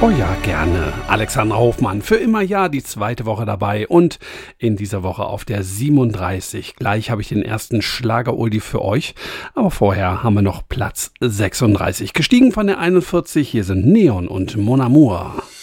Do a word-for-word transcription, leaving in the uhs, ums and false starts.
Oh ja, gerne. Alexandra Hofmann, für immer ja, die zweite Woche dabei und in dieser Woche auf der siebenunddreißig. Gleich habe ich den ersten Schlager-Oldie für euch, aber vorher haben wir noch Platz sechsunddreißig. Gestiegen von der einundvierzig, hier sind Neon und Mon Amour.